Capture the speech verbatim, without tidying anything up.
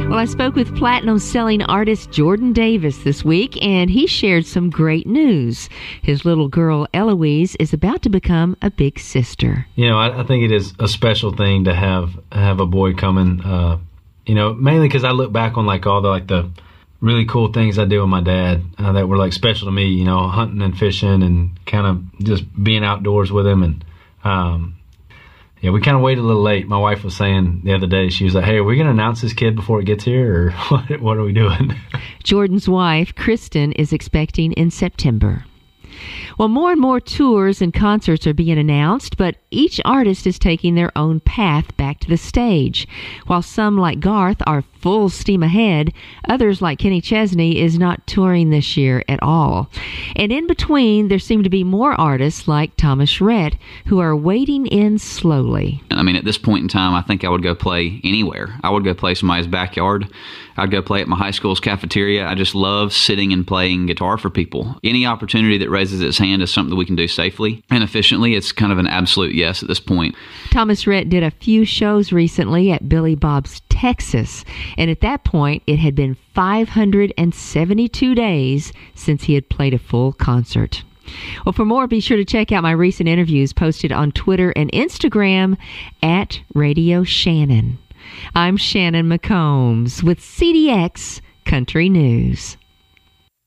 Well, I spoke with platinum-selling artist Jordan Davis this week, and he shared some great news. His little girl, Eloise, is about to become a big sister. You know, I, I think it is a special thing to have have a boy coming, uh, you know, mainly because I look back on, like, all the, like, the really cool things I did with my dad uh, that were, like, special to me, you know, hunting and fishing and kind of just being outdoors with him. And, um, yeah, we kind of waited a little late. My wife was saying the other day, she was like, hey, are we going to announce this kid before it gets here, or what, what are we doing? Jordan's wife, Kristen, is expecting in September. Well, more and more tours and concerts are being announced, but each artist is taking their own path back to the stage. While some, like Garth, are full steam ahead, others, like Kenny Chesney, is not touring this year at all. And in between, there seem to be more artists like Thomas Rhett who are wading in slowly. I mean, at this point in time, I think I would go play anywhere. I would go play somebody's backyard. I'd go play at my high school's cafeteria. I just love sitting and playing guitar for people. Any opportunity that raises its hand is something that we can do safely and efficiently. It's kind of an absolute yes at this point. Thomas Rhett did a few shows recently at Billy Bob's Texas, and at that point, it had been five hundred seventy-two days since he had played a full concert. Well, for more, be sure to check out my recent interviews posted on Twitter and Instagram at Radio Shannon. I'm Shannon McCombs with C D X Country News.